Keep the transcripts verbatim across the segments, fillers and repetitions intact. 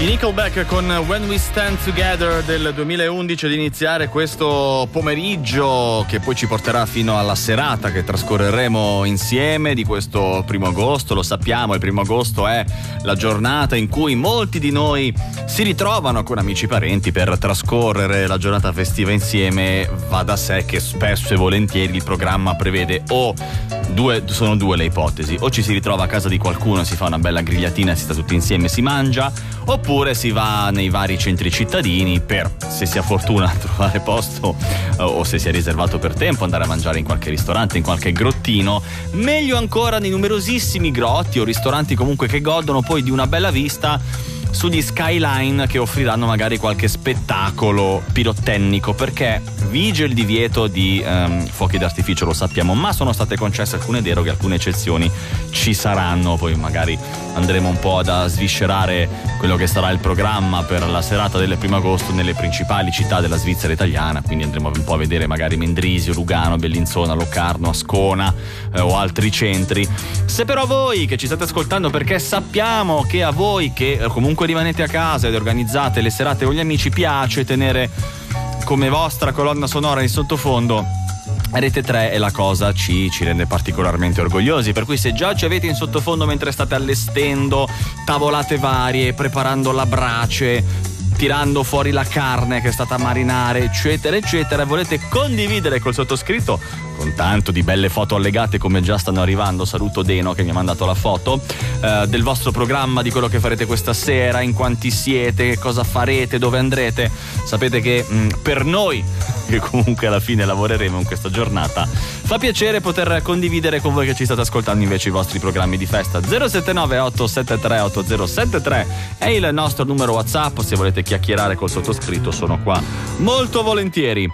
I Nickelback con When We Stand Together del duemilaundici, ad iniziare questo pomeriggio che poi ci porterà fino alla serata che trascorreremo insieme di questo primo agosto. Lo sappiamo, il primo agosto è la giornata in cui molti di noi si ritrovano con amici e parenti per trascorrere la giornata festiva insieme. Va da sé che spesso e volentieri il programma prevede o due, sono due le ipotesi: o ci si ritrova a casa di qualcuno, si fa una bella grigliatina, si sta tutti insieme, si mangia, oppure si va nei vari centri cittadini per, se si ha fortuna, trovare posto o se si è riservato per tempo, andare a mangiare in qualche ristorante, in qualche grottino. Meglio ancora nei numerosissimi grotti o ristoranti comunque che godono poi di una bella vista sugli skyline, che offriranno magari qualche spettacolo pirotecnico, perché vige il divieto di um, fuochi d'artificio, lo sappiamo, ma sono state concesse alcune deroghe, alcune eccezioni ci saranno. Poi magari andremo un po' ad sviscerare quello che sarà il programma per la serata del primo agosto nelle principali città della Svizzera italiana, quindi andremo un po' a vedere magari Mendrisio, Lugano, Bellinzona, Locarno, Ascona eh, o altri centri. Se però voi che ci state ascoltando, perché sappiamo che a voi che comunque rimanete a casa ed organizzate le serate con gli amici piace tenere come vostra colonna sonora in sottofondo Rete tre, e la cosa ci, ci rende particolarmente orgogliosi. Per cui se già ci avete in sottofondo mentre state allestendo tavolate varie, preparando la brace, tirando fuori la carne che è stata a marinare, eccetera eccetera, volete condividere col sottoscritto, con tanto di belle foto allegate come già stanno arrivando, saluto Deno che mi ha mandato la foto eh, del vostro programma, di quello che farete questa sera, in quanti siete, che cosa farete, dove andrete, sapete che mh, per noi che comunque alla fine lavoreremo in questa giornata, fa piacere poter condividere con voi che ci state ascoltando invece i vostri programmi di festa. Zero sette nove otto sette tre otto zero sette tre è il nostro numero WhatsApp, se volete chiacchierare col sottoscritto sono qua molto volentieri.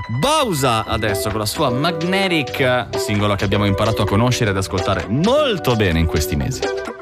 Bausa adesso con la sua Magnetic, singolo che abbiamo imparato a conoscere ed ascoltare molto bene in questi mesi.